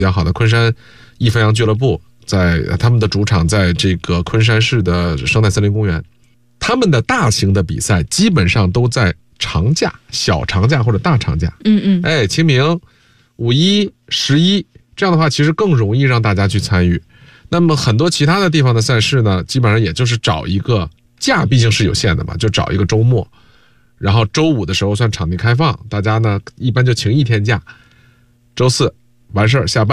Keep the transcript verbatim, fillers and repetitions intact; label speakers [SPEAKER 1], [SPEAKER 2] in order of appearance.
[SPEAKER 1] 比较好的昆山益丰阳俱乐部，在他们的主场在这个昆山市的生态森林公园，他们的大型的比赛基本上都在长假、小长假或者大长假。
[SPEAKER 2] 嗯嗯，
[SPEAKER 1] 哎，清明、五一、十一，这样的话其实更容易让大家去参与。那么很多其他的地方的赛事呢，基本上也就是找一个假，毕竟是有限的嘛，就找一个周末，然后周五的时候算场地开放，大家呢一般就请一天假，周四完事儿下班。